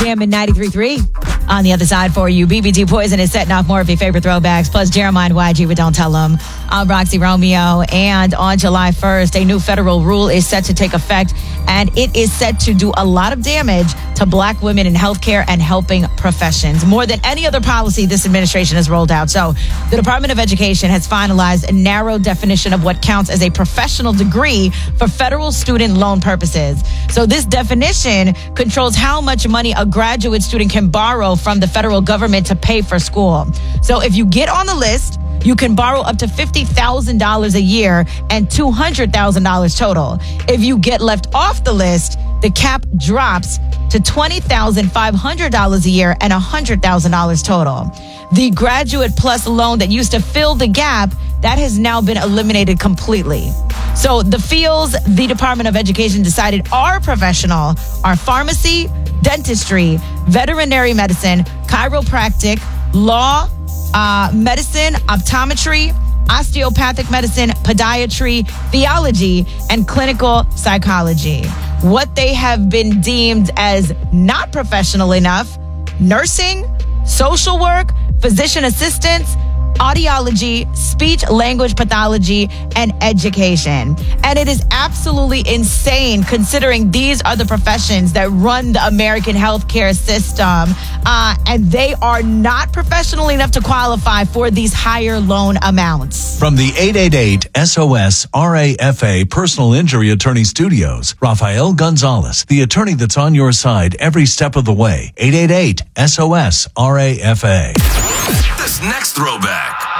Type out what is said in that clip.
Jamming 93.3 on the other side for you. BBT Poison is setting off more of your favorite throwbacks, plus Jeremiah and YG with Don't Tell Them. I'm Roxy Romeo, and on July 1st, a new federal rule is set to take effect, and it is set to do a lot of damage to Black women in healthcare and helping professions. More than any other policy this administration has rolled out. So the Department of Education has finalized a narrow definition of what counts as a professional degree for federal student loan purposes. So this definition controls how much money a graduate student can borrow from the federal government to pay for school. So if you get on the list, you can borrow up to $50,000 a year and $200,000 total. If you get left off the list, the cap drops to $20,500 a year and $100,000 total. The Graduate Plus loan that used to fill the gap, that has now been eliminated completely. So the fields the Department of Education decided are professional are pharmacy, dentistry, veterinary medicine, chiropractic, law, medicine, optometry, osteopathic medicine, podiatry, theology, and clinical psychology. What they have been deemed as not professional enough: nursing, social work, physician assistants, audiology, speech language pathology, and education. And it is absolutely insane considering these are the professions that run the American healthcare system, and they are not professional enough to qualify for these higher loan amounts. From the 888 SOS RAFA Personal Injury Attorney Studios, Rafael Gonzalez, the attorney that's on your side every step of the way. 888 SOS RAFA. This next throwback